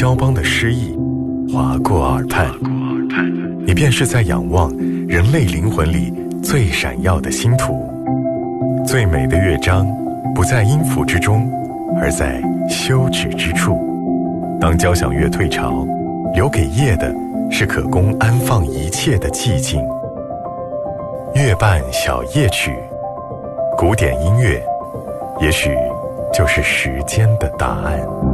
肖邦的诗意划过耳畔，你便是在仰望人类灵魂里最闪耀的星图。最美的乐章不在音符之中，而在休止之处。当交响乐退潮，留给夜的是可供安放一切的寂静。乐伴小夜曲，古典音乐也许就是时间的答案。